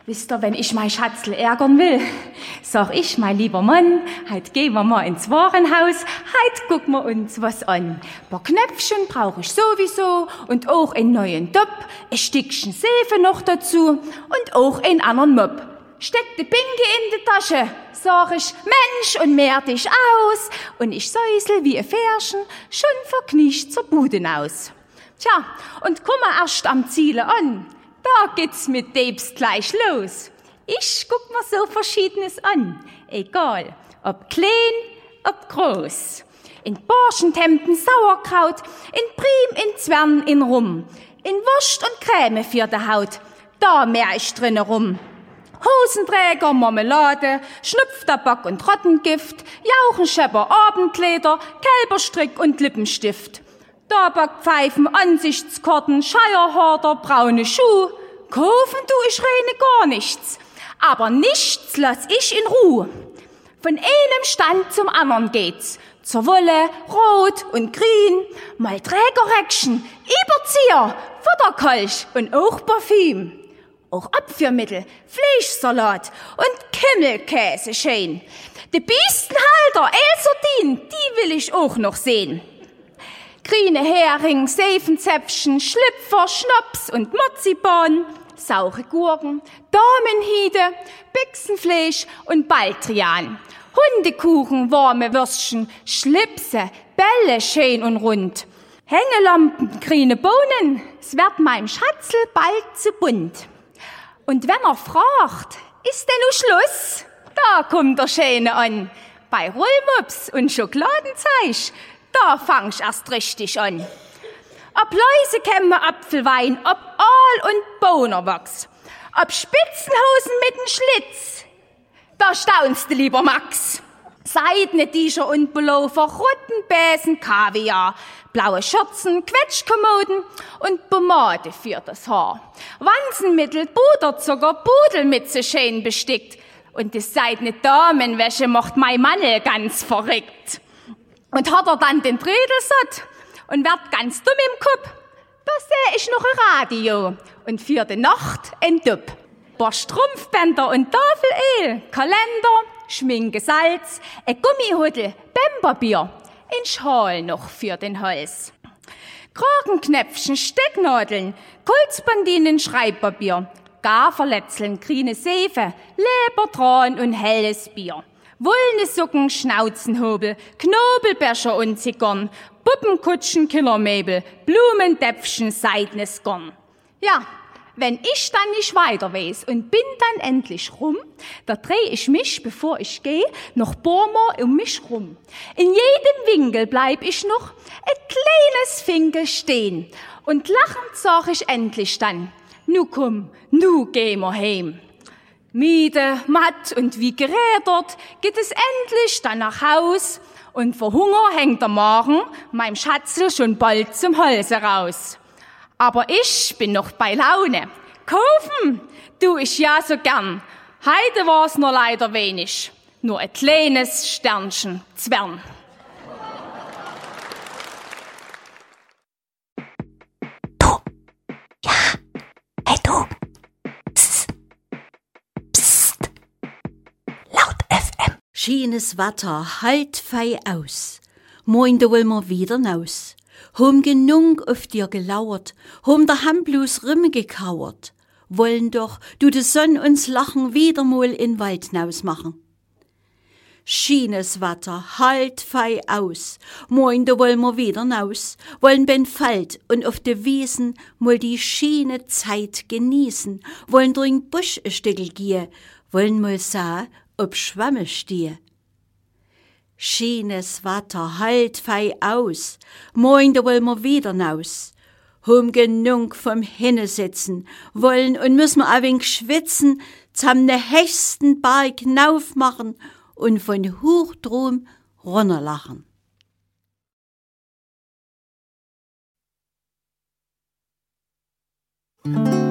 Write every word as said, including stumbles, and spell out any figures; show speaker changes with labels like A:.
A: Wisst ihr, wenn ich mein Schatzl ärgern will, sag ich, mein lieber Mann, heut gehen wir mal ins Warenhaus, heut gucken wir uns was an. Ein paar Knöpfchen brauche ich sowieso und auch einen neuen Top, ein Stückchen Seife noch dazu und auch einen anderen Mopp. Steck die Pinke in die Tasche, sag ich, Mensch, und mehr dich aus. Und ich säusel wie ein Pferdchen, schon verkniescht zur Bude aus. Tja, und komm mal erst am Ziele an. Da geht's mit Debst gleich los. Ich guck mir so Verschiedenes an. Egal, ob klein, ob groß. In Borschentemden Sauerkraut, in Prim, in Zwern, in Rum. In Wurst und Creme für die Haut, da mehr ich drinne rum. Hosenträger, Marmelade, Schnupftabak und Rottengift, Jauchenschepper, Abendkleider, Kälberstrick und Lippenstift. Tabakpfeifen, Ansichtskarten, Scheierharder, braune Schuhe. Kaufen tu ich reine gar nichts. Aber nichts lass ich in Ruhe. Von einem Stand zum anderen geht's. Zur Wolle, Rot und Grün, mal Trägerröckchen, Überzieher, Futterkolch und auch Parfüm. Auch Abführmittel, Fleischsalat und Kümmelkäse schön. Die Biestenhalter, Elserdin, die will ich auch noch sehen. Grüne Hering, Seifenzäpfchen, Schlüpfer, Schnaps und Marzipan, saure Gurken, Damenhiede, Büchsenfleisch und Baldrian, Hundekuchen, warme Würstchen, Schlipse, Bälle schön und rund, Hängelampen, grüne Bohnen, es wird meinem Schatzl bald zu bunt. Und wenn er fragt, ist denn nu Schluss? Da kommt der Schöne an, bei Rollmops und Schokoladenzeug. Da fang ich erst richtig an. Ob Läusekämme, Apfelwein, ob Aal und Bohnerwachs, ob Spitzenhosen mit nem Schlitz, da staunst du, lieber Max. Seidene Tischer und Pullover, Rottenbäsen, Kaviar, blaue Schürzen, Quetschkommoden und Pomade für das Haar. Wanzenmittel, Puderzucker, Pudelmütze schön bestickt. Und die seidene Damenwäsche macht mein Mann ganz verrückt. Und hat er dann den Trödel satt und wird ganz dumm im Kopf, da seh ich noch ein Radio und für die Nacht ein Dupp. Paar Strumpfbänder und Tafelöl, Kalender, Schminke, Salz, ein Gummihuddel, Bämperbier, ein Schal noch für den Hals. Kragenknöpfchen, Stecknadeln, Kulzbandinen, Schreibpapier, Gafferlätzeln, grüne Seife, Lebertran und helles Bier. Wollene Socken, Schnauzenhobel, Knobelbecher und Zigarren, Puppenkutschen, Killermöbel, Blumentäpfchen, seidenes Garn. Ja, wenn ich dann nicht weiter weiß und bin dann endlich rum, da dreh ich mich, bevor ich gehe, noch paar um mich rum. In jedem Winkel bleib ich noch ein kleines Finkel stehen und lachend sag ich endlich dann, nu komm, nu gehen wir heim. Müde, matt und wie gerädert geht es endlich dann nach Haus und vor Hunger hängt der Magen meinem Schatzl schon bald zum Halse raus. Aber ich bin noch bei Laune. Kaufen tu ich ja so gern. Heute war's nur leider wenig. Nur ein kleines Sternchen Zwern.
B: Du. Ja. Hey du. Schönes Wetter, halt fei aus. Moin, da wollen wir wieder naus. Hom genug auf dir gelauert, hom der Hand bloß Rimme gekauert. Wollen doch, du de Sonn uns lachen, wieder mal in Wald naus machen. Schönes Wetter, halt fei aus. Moin, da wollen wir wieder naus. Wollen ben Feld und auf de Wiesen mal die schöne Zeit genießen. Wollen durch Busch ein Stückel gehen. Wollen mal sah, ob Schwamme stehe. Schönes Wetter, halt fei aus, moin, da wollen wir wieder naus. Hom genug vom Hinnesitzen, wollen und müssen wir ein wenig schwitzen, zam ne höchsten Berg nauf machen und von hoch drum runterlachen. Mm.